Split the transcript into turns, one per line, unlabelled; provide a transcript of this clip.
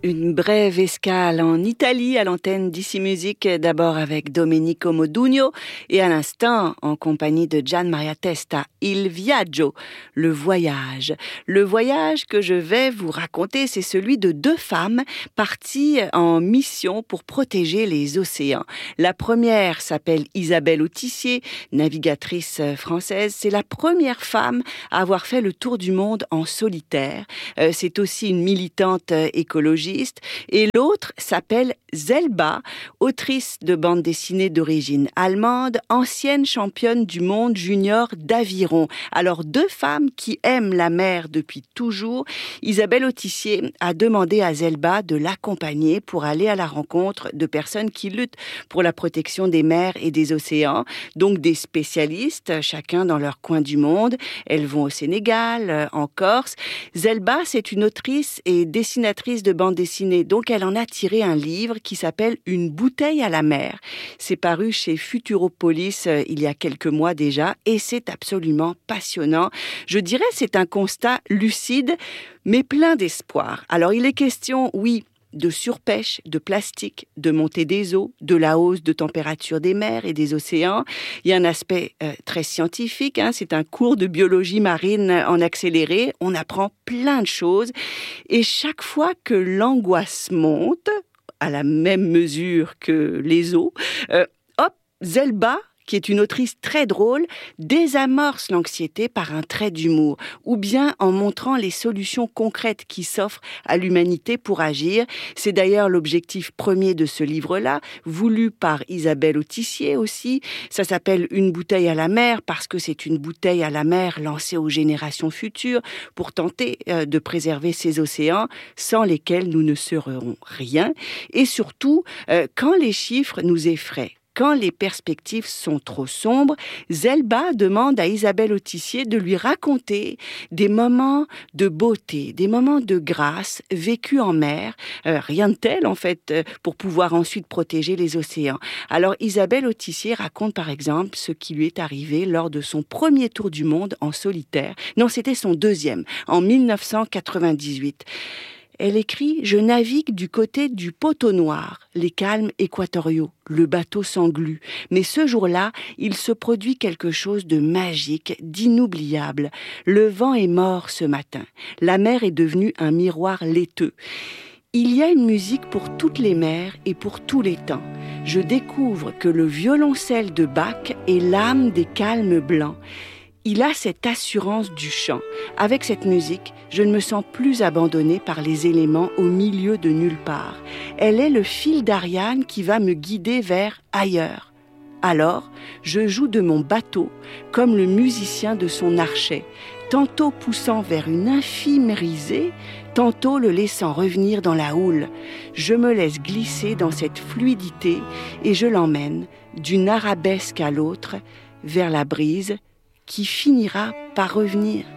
Une brève escale en Italie à l'antenne d'Ici Musique, d'abord avec Domenico Modugno et à l'instant en compagnie de Gian Maria Testa, Il Viaggio, le voyage. Le voyage que je vais vous raconter, c'est celui de deux femmes parties en mission pour protéger les océans. La première s'appelle Isabelle Autissier, navigatrice française. C'est la première femme à avoir fait le tour du monde en solitaire. C'est aussi une militante écologiste. Et l'autre s'appelle Zelba, autrice de bande dessinée d'origine allemande, ancienne championne du monde junior d'aviron. Alors, deux femmes qui aiment la mer depuis toujours. Isabelle Autissier a demandé à Zelba de l'accompagner pour aller à la rencontre de personnes qui luttent pour la protection des mers et des océans, donc des spécialistes, chacun dans leur coin du monde. Elles vont au Sénégal, en Corse. Zelba, c'est une autrice et dessinatrice de bande dessinée, donc elle en a tiré un livre qui s'appelle Une bouteille à la mer. C'est paru chez Futuropolis il y a quelques mois déjà et c'est absolument passionnant. Je dirais c'est un constat lucide mais plein d'espoir. Alors il est question, oui, de surpêche, de plastique, de montée des eaux, de la hausse de température des mers et des océans. Il y a un aspect très scientifique, c'est un cours de biologie marine en accéléré. On apprend plein de choses et chaque fois que l'angoisse monte, à la même mesure que les eaux, Zelba, qui est une autrice très drôle, désamorce l'anxiété par un trait d'humour, ou bien en montrant les solutions concrètes qui s'offrent à l'humanité pour agir. C'est d'ailleurs l'objectif premier de ce livre-là, voulu par Isabelle Autissier aussi. Ça s'appelle Une bouteille à la mer, parce que c'est une bouteille à la mer lancée aux générations futures pour tenter de préserver ces océans sans lesquels nous ne serons rien. Et surtout, quand les chiffres nous effraient, quand les perspectives sont trop sombres, Zelba demande à Isabelle Autissier de lui raconter des moments de beauté, des moments de grâce vécus en mer, rien de tel en fait, pour pouvoir ensuite protéger les océans. Alors Isabelle Autissier raconte par exemple ce qui lui est arrivé lors de son premier tour du monde en solitaire. Non, c'était son deuxième, en 1998. Elle écrit « Je navigue du côté du poteau noir, les calmes équatoriaux, le bateau s'englue. Mais ce jour-là, il se produit quelque chose de magique, d'inoubliable. Le vent est mort ce matin. La mer est devenue un miroir laiteux. Il y a une musique pour toutes les mers et pour tous les temps. Je découvre que le violoncelle de Bach est l'âme des calmes blancs. Il a cette assurance du chant. Avec cette musique, je ne me sens plus abandonnée par les éléments au milieu de nulle part. Elle est le fil d'Ariane qui va me guider vers ailleurs. Alors, je joue de mon bateau comme le musicien de son archet, tantôt poussant vers une infime risée, tantôt le laissant revenir dans la houle. Je me laisse glisser dans cette fluidité et je l'emmène d'une arabesque à l'autre vers la brise qui finira par revenir.